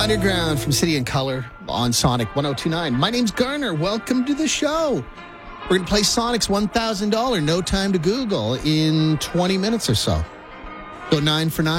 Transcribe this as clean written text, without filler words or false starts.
Underground from City and Color on Sonic 102.9. My name's Garner. Welcome to the show. We're going to play Sonic's $1,000 No Time to Google in 20 minutes or so. Go 9 for 9.